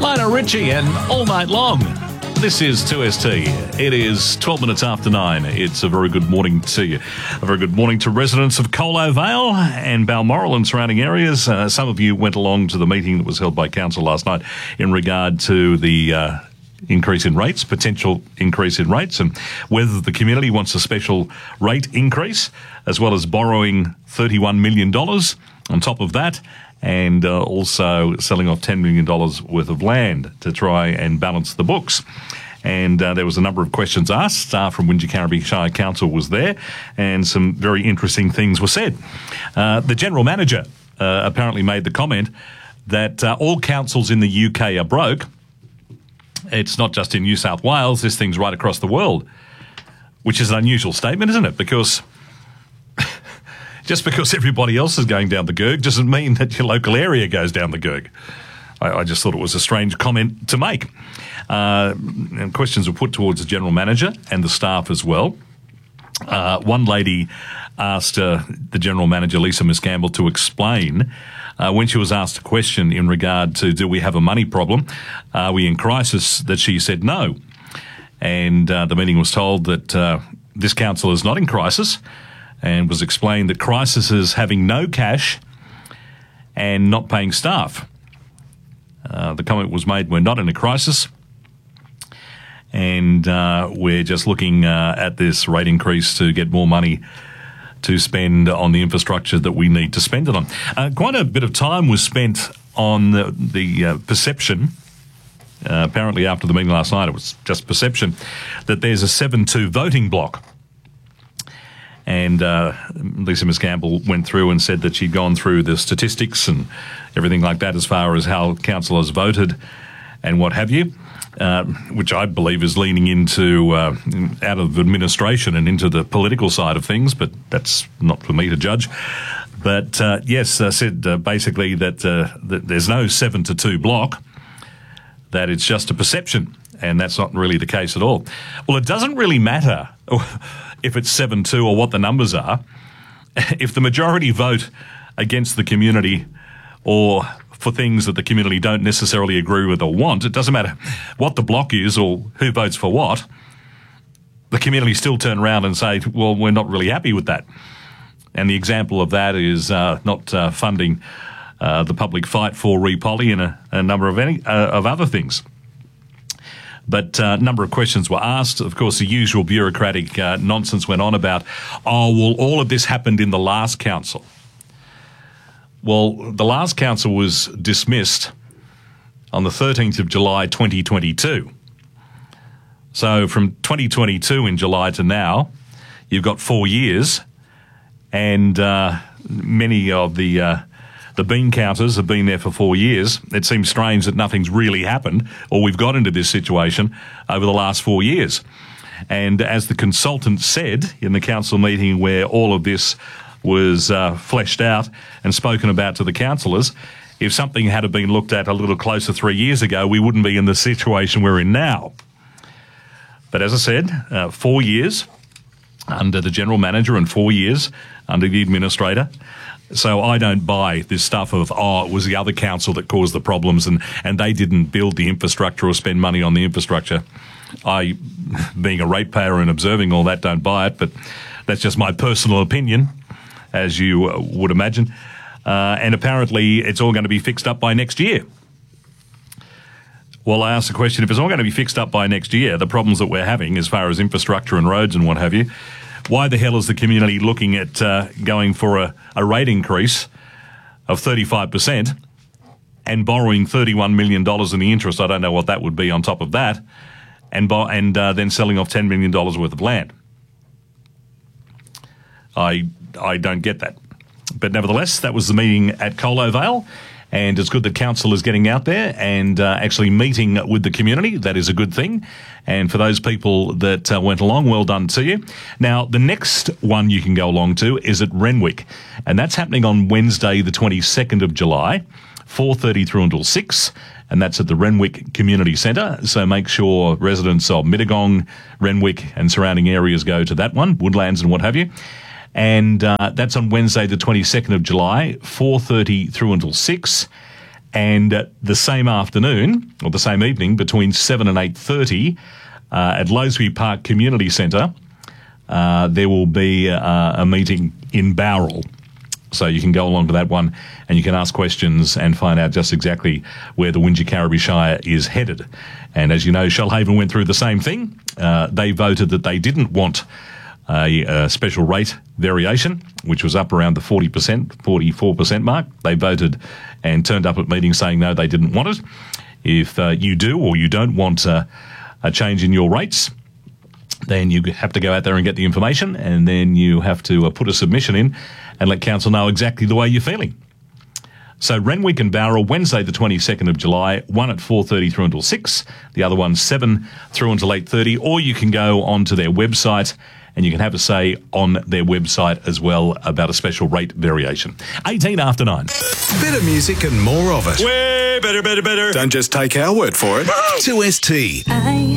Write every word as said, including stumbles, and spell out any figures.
Lionel Richie and All Night Long. This is two S T. It is twelve minutes after nine. It's a very good morning to you. A very good morning to residents of Colo Vale and Balmoral and surrounding areas. Uh, some of you went along to the meeting that was held by Council last night in regard to the uh, increase in rates, potential increase in rates, and whether the community wants a special rate increase, as well as borrowing thirty-one million dollars on top of that, and uh, also selling off ten million dollars worth of land to try and balance the books. And uh, there was a number of questions asked. Staff from Wingecarribee Shire Council was there, and some very interesting things were said. Uh, the General Manager uh, apparently made the comment that uh, all councils in the U K are broke. It's not just in New South Wales, this thing's right across the world, which is an unusual statement, isn't it? Because just because everybody else is going down the Gurg doesn't mean that your local area goes down the Gurg. I, I just thought it was a strange comment to make. Uh, and questions were put towards the General Manager and the staff as well. Uh, one lady asked uh, the General Manager, Lisa Miscampbell, to explain uh, when she was asked a question in regard to, do we have a money problem? Are we in crisis? That she said no. And uh, the meeting was told that uh, this council is not in crisis, and was explained that crisis is having no cash and not paying staff. Uh, the comment was made, we're not in a crisis, and uh, we're just looking uh, at this rate increase to get more money to spend on the infrastructure that we need to spend it on. Uh, quite a bit of time was spent on the, the uh, perception, uh, apparently after the meeting last night, it was just perception, that there's a seven two voting block. And uh, Lisa Miscampbell went through and said that she'd gone through the statistics and everything like that as far as how councillors voted and what have you, uh, which I believe is leaning into uh, out of administration and into the political side of things, but that's not for me to judge. But uh, yes, I said uh, basically that, uh, that there's no seven to two block, that it's just a perception, and that's not really the case at all. Well, it doesn't really matter if it's seven two or what the numbers are. If the majority vote against the community or for things that the community don't necessarily agree with or want, it doesn't matter what the block is or who votes for what, the community still turn around and say, well, we're not really happy with that. And the example of that is uh, not uh, funding uh, the public fight for re-poly and a, a number of, any, uh, of other things. But a uh, number of questions were asked. Of course, the usual bureaucratic uh, nonsense went on about, oh, well, all of this happened in the last council. Well, the last council was dismissed on the thirteenth of July twenty twenty-two. So from twenty twenty-two in July to now, you've got four years, and uh, many of the uh, the bean counters have been there for four years. It seems strange that nothing's really happened, or we've got into this situation over the last four years. And as the consultant said in the council meeting where all of this was uh, fleshed out and spoken about to the councillors, if something had been looked at a little closer three years ago, we wouldn't be in the situation we're in now. But as I said, uh, four years under the General Manager and four years under the Administrator. So I don't buy this stuff of, oh, it was the other council that caused the problems and, and they didn't build the infrastructure or spend money on the infrastructure. I, being a ratepayer and observing all that, don't buy it, but that's just my personal opinion, as you uh, would imagine. Uh, and apparently it's all going to be fixed up by next year. Well, I asked the question, if it's all going to be fixed up by next year, the problems that we're having as far as infrastructure and roads and what have you, why the hell is the community looking at uh, going for a, a rate increase of thirty-five percent and borrowing thirty-one million dollars in the interest? I don't know what that would be on top of that, and bo- and uh, then selling off ten million dollars worth of land. I I don't get that. But nevertheless, that was the meeting at Colo Vale. And it's good that council is getting out there and uh, actually meeting with the community. That is a good thing. And for those people that uh, went along, well done to you. Now, the next one you can go along to is at Renwick. And that's happening on Wednesday, the twenty-second of July, four thirty through until six. And that's at the Renwick Community Centre. So make sure residents of Mittagong, Renwick and surrounding areas go to that one, Woodlands and what have you. And uh, that's on Wednesday, the twenty-second of July, four thirty through until six. And uh, the same afternoon, or the same evening, between seven and eight thirty, uh, at Lowsby Park Community Centre, uh, there will be uh, a meeting in Bowral. So you can go along to that one and you can ask questions and find out just exactly where the Wingecarribee Shire is headed. And as you know, Shoalhaven went through the same thing. Uh, they voted that they didn't want a, a special rate variation, which was up around the forty percent, forty-four percent mark. They voted and turned up at meetings saying no, they didn't want it. If uh, you do or you don't want uh, a change in your rates, then you have to go out there and get the information, and then you have to uh, put a submission in and let council know exactly the way you're feeling. So Renwick and Bowral, Wednesday the twenty-second of July, one at four thirty through until six, the other one seven through until eight thirty, or you can go onto their website and you can have a say on their website as well about a special rate variation. eighteen after nine. Better music and more of it. Way better, better, better. Don't just take our word for it. two S T. I